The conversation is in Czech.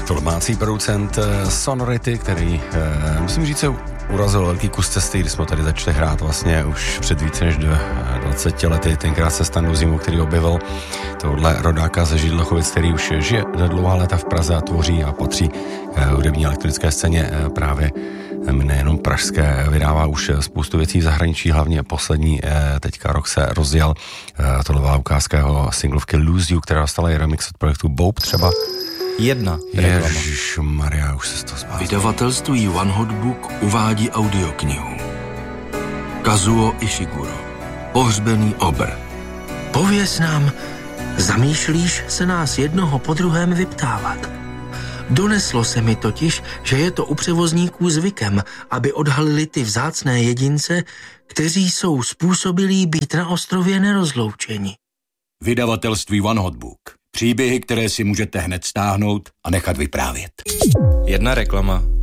To domácí producent Sonority, který, musím říct, urazil velký kus cesty, když jsme tady začali hrát vlastně už před více než 20 lety, tenkrát se Standou Zimu, který objevil tohle rodáka ze Židlochovic, který už žije dlouhá léta v Praze a tvoří a patří hudební elektronické scéně právě nejenom pražské, vydává už spoustu věcí v zahraničí, hlavně poslední teďka rok se rozjel tohle byla ukázka jeho singlovky Lose You, která dostala i remix od projektu Bob třeba. Jedna reklama. Ježišmarja, už se to zbázal. Vydavatelství One Hot Book uvádí audioknihu. Kazuo Ishiguro. Pohřbený obr. Pověz nám, zamýšlíš se nás jednoho po druhém vyptávat. Doneslo se mi totiž, že je to u převozníků zvykem, aby odhalili ty vzácné jedince, kteří jsou způsobilí být na ostrově nerozloučeni. Vydavatelství One Hot Book. Příběhy, které si můžete hned stáhnout a nechat vyprávět. Jedna reklama.